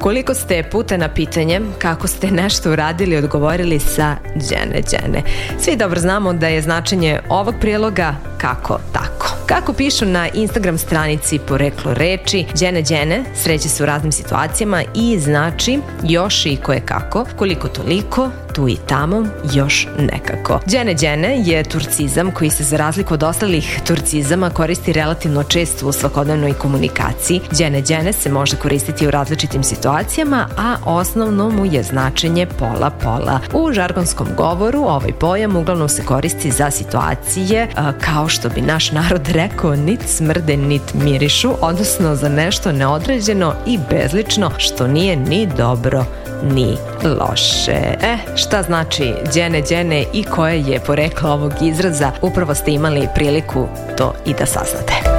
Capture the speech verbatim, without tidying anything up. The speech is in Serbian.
Koliko ste puta na pitanje kako ste nešto uradili odgovorili sa đene đene? Svi dobro znamo da je značenje ovog prijeloga kako tako. Kako pišu na Instagram stranici Poreklo reči, đene đene sreće se u raznim situacijama i znači još i koje kako, koliko toliko, tu i tamo, još nekako. Đene đene je turcizam koji se za razliku od ostalih turcizama koristi relativno često u svakodnevnoj komunikaciji. Đene đene se može koristiti u različitim situacijama, a osnovno mu je značenje pola pola. U žargonskom govoru ovaj pojam uglavnom se koristi za situacije a, kao što bi naš narod rekao nit smrde nit mirišu, odnosno za nešto neodređeno i bezlično što nije ni dobro ni loše. E, šta znači đene đene i koje je poreklo ovog izraza? Upravo ste imali priliku to i da saznate.